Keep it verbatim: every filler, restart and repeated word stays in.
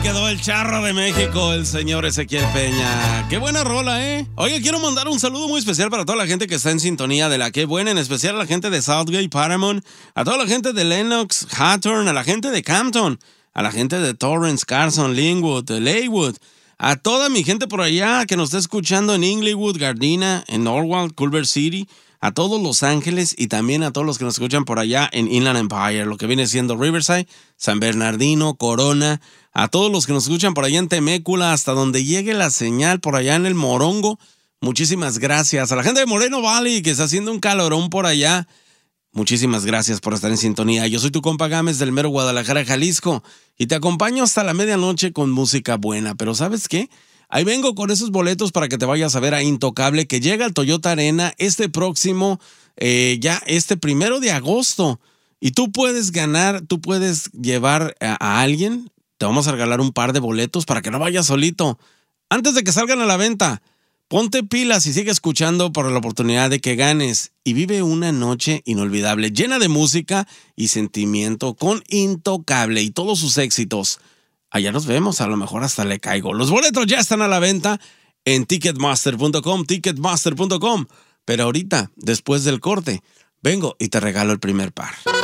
quedó el charro de México, el señor Ezequiel Peña. Qué buena rola, ¿eh? Oye, quiero mandar un saludo muy especial para toda la gente que está en sintonía de la Qué Buena, en especial a la gente de Southgate, Paramount, a toda la gente de Lenox, Hawthorne, a la gente de Campton, a la gente de Torrance, Carson, Linwood, Leywood, a toda mi gente por allá que nos está escuchando en Inglewood, Gardena, en Norwalk, Culver City, a todos Los Ángeles y también a todos los que nos escuchan por allá en Inland Empire, lo que viene siendo Riverside, San Bernardino, Corona, a todos los que nos escuchan por allá en Temécula, hasta donde llegue la señal por allá en el Morongo. Muchísimas gracias. A la gente de Moreno Valley que está haciendo un calorón por allá. Muchísimas gracias por estar en sintonía. Yo soy tu compa Gámez del mero Guadalajara, Jalisco, y te acompaño hasta la medianoche con música buena. Pero ¿sabes qué? Ahí vengo con esos boletos para que te vayas a ver a Intocable, que llega al Toyota Arena este próximo, eh, ya este primero de agosto. Y tú puedes ganar, tú puedes llevar a, a alguien. Te vamos a regalar un par de boletos para que no vayas solito. Antes de que salgan a la venta, ponte pilas y sigue escuchando por la oportunidad de que ganes. Y vive una noche inolvidable, llena de música y sentimiento con Intocable y todos sus éxitos. Allá nos vemos, a lo mejor hasta le caigo. Los boletos ya están a la venta en ticketmaster punto com, ticketmaster punto com. Pero ahorita, después del corte, vengo y te regalo el primer par.